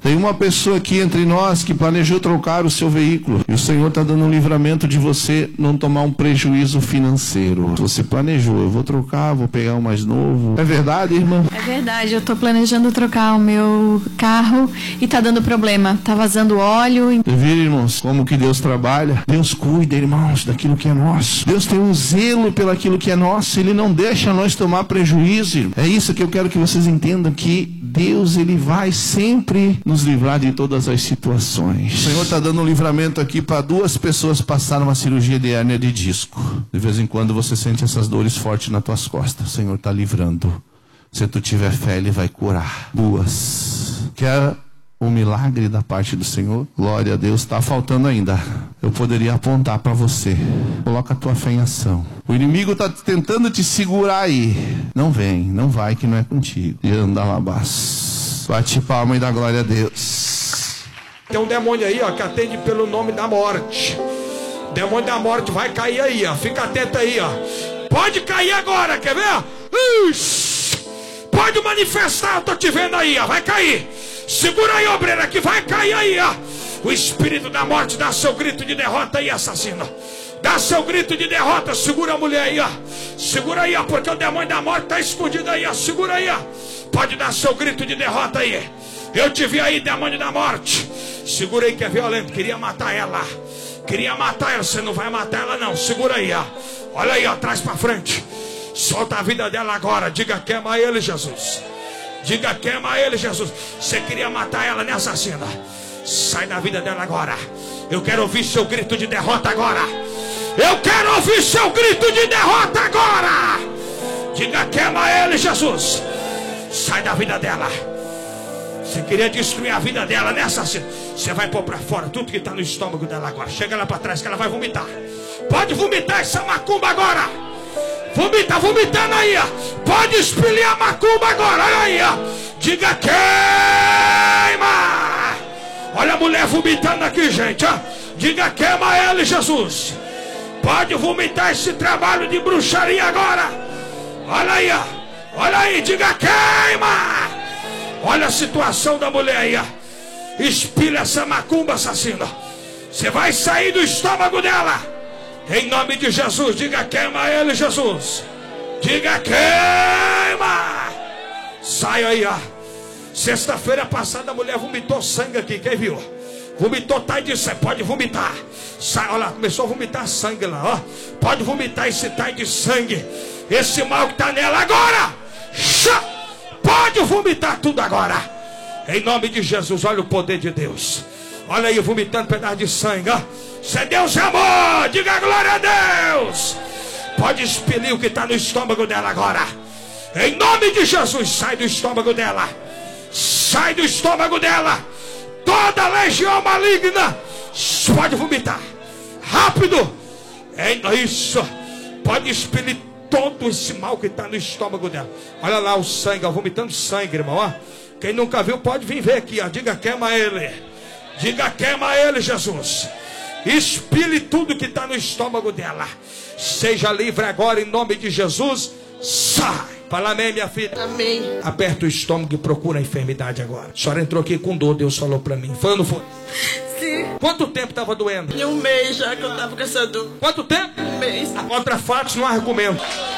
Tem uma pessoa aqui entre nós que planejou trocar o seu veículo. E o Senhor está dando um livramento de você não tomar um prejuízo financeiro. Você planejou, eu vou trocar, vou pegar um mais novo. É verdade, irmã? É verdade, eu tô planejando trocar o meu carro e tá dando problema. Tá vazando óleo. Você vira, irmãos, como que Deus trabalha? Deus cuida, irmãos, daquilo que é nosso. Deus tem um zelo pelaquilo que é nosso. Ele não deixa nós tomar prejuízo, irmão. É isso que eu quero que vocês entendam, que Deus, Ele vai sempre nos livrar de todas as situações. O Senhor está dando um livramento aqui para 2 pessoas que passaram uma cirurgia de hérnia de disco. De vez em quando você sente essas dores fortes nas tuas costas. O Senhor está livrando. Se tu tiver fé, Ele vai curar. 2. Quer um milagre da parte do Senhor? Glória a Deus. Está faltando ainda. Eu poderia apontar para você. Coloca a tua fé em ação. O inimigo está tentando te segurar aí. Não vem, não vai, que não é contigo. E anda lá, bate palma e dá glória a Deus. Tem um demônio aí, ó, que atende pelo nome da morte. O demônio da morte vai cair aí, ó. Fica atento aí, ó. Pode cair agora, quer ver? Pode manifestar, eu tô te vendo aí, ó. Vai cair. Segura aí, obreira, que vai cair aí, ó. O espírito da morte, dá seu grito de derrota aí, assassino. Dá seu grito de derrota. Segura a mulher aí, ó. Segura aí, ó, porque o demônio da morte tá escondido aí, ó. Segura aí, ó. Pode dar seu grito de derrota aí. Eu te vi aí, demônio da morte. Segura aí que é violento. Queria matar ela. Queria matar ela. Você não vai matar ela não. Segura aí, ó. Olha aí, ó, traz pra frente. Solta a vida dela agora. Diga, queima ele, Jesus. Diga, queima ele, Jesus. Você queria matar ela, né, assassina? Sai da vida dela agora. Eu quero ouvir seu grito de derrota agora. Eu quero ouvir seu grito de derrota agora. Diga, queima ele, Jesus. Sai da vida dela. Você queria destruir a vida dela, né, assassino? Você vai pôr pra fora tudo que tá no estômago dela agora. Chega lá pra trás que ela vai vomitar. Pode vomitar essa macumba agora. Vomita, vomitando aí, ó. Pode expelir a macumba agora, olha aí, ó. Diga, queima. Olha a mulher vomitando aqui, gente, ó. Diga, queima ela, Jesus. Pode vomitar esse trabalho de bruxaria agora. Olha aí, ó. Olha aí, diga, queima. Olha a situação da mulher aí, ó. Espilha essa macumba, assassino. Você vai sair do estômago dela. Em nome de Jesus, diga, queima ele, Jesus. Diga, queima. Sai aí, ó. Sexta-feira passada a mulher vomitou sangue aqui, quem viu? Vomitou, tá de sangue, pode vomitar. Sai, olha lá, começou a vomitar sangue lá, ó. Pode vomitar esse tai de sangue. Esse mal que tá nela agora. Pode vomitar tudo agora. Em nome de Jesus, olha o poder de Deus. Olha aí, vomitando pedaço de sangue, ó. Se é Deus é amor, diga glória a Deus. Pode expelir o que está no estômago dela agora. Em nome de Jesus, sai do estômago dela. Sai do estômago dela. Toda legião maligna. Pode vomitar. Rápido. É isso. Pode expelir todo esse mal que está no estômago dela. Olha lá o sangue, ó, vomitando sangue, irmão, ó. Quem nunca viu pode vir ver aqui, ó. Diga, queima ele. Diga, queima ele, Jesus. Expile tudo que está no estômago dela. Seja livre agora em nome de Jesus. Sai. Fala amém, minha filha. Amém. Aperta o estômago e procura a enfermidade agora. A senhora entrou aqui com dor, Deus falou para mim. Foi ou não foi? Sim. Quanto tempo estava doendo? Em um mês já que eu estava com essa dor. Quanto tempo? Um mês. Contra fatos não há argumento.